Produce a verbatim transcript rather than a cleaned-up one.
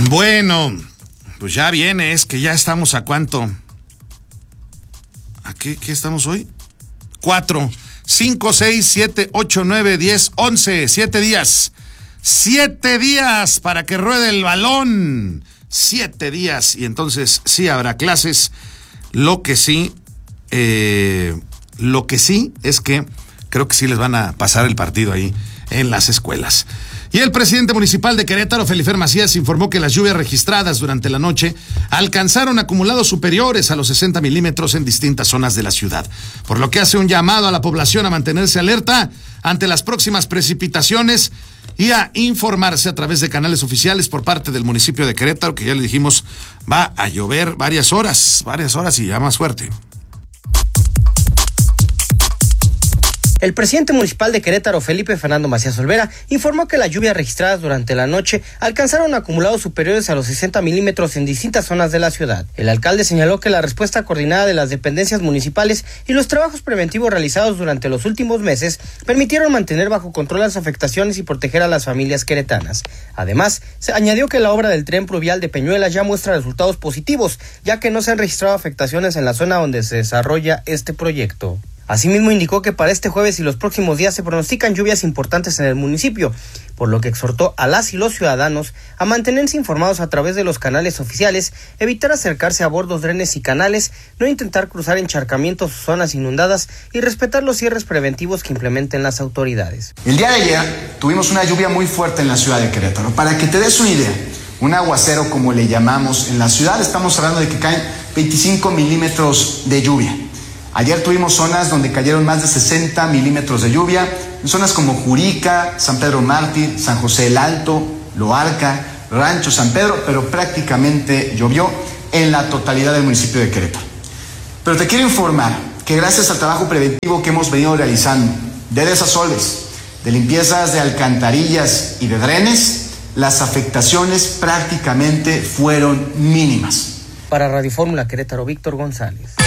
Bueno, pues ya viene, es que ya estamos a cuánto. ¿A qué, qué estamos hoy? Cuatro, cinco, seis, siete, ocho, nueve, diez, once, siete días. Siete días para que ruede el balón. Siete días y entonces sí habrá clases. Lo que sí, eh, lo que sí es que creo que sí les van a pasar el partido ahí en las escuelas. Y el presidente municipal de Querétaro, Felifer Macías, informó que las lluvias registradas durante la noche alcanzaron acumulados superiores a los sesenta milímetros en distintas zonas de la ciudad, por lo que hace un llamado a la población a mantenerse alerta ante las próximas precipitaciones y a informarse a través de canales oficiales por parte del municipio de Querétaro, que ya le dijimos va a llover varias horas, varias horas y ya más fuerte. El presidente municipal de Querétaro, Felipe Fernando Macías Olvera, informó que las lluvias registradas durante la noche alcanzaron acumulados superiores a los sesenta milímetros en distintas zonas de la ciudad. El alcalde señaló que la respuesta coordinada de las dependencias municipales y los trabajos preventivos realizados durante los últimos meses permitieron mantener bajo control las afectaciones y proteger a las familias queretanas. Además, se añadió que la obra del tren pluvial de Peñuelas ya muestra resultados positivos, ya que no se han registrado afectaciones en la zona donde se desarrolla este proyecto. Asimismo, indicó que para este jueves y los próximos días se pronostican lluvias importantes en el municipio, por lo que exhortó a las y los ciudadanos a mantenerse informados a través de los canales oficiales, evitar acercarse a bordos, drenes y canales, no intentar cruzar encharcamientos o zonas inundadas y respetar los cierres preventivos que implementen las autoridades. El día de ayer tuvimos una lluvia muy fuerte en la ciudad de Querétaro. Para que te des una idea, un aguacero como le llamamos en la ciudad, estamos hablando de que caen veinticinco milímetros de lluvia. Ayer tuvimos zonas donde cayeron más de sesenta milímetros de lluvia, en zonas como Jurica, San Pedro Mártir, San José el Alto, Loarca, Rancho San Pedro, pero prácticamente llovió en la totalidad del municipio de Querétaro. Pero te quiero informar que gracias al trabajo preventivo que hemos venido realizando de desasoles, de limpiezas de alcantarillas y de drenes, las afectaciones prácticamente fueron mínimas. Para Radio Fórmula Querétaro, Víctor González.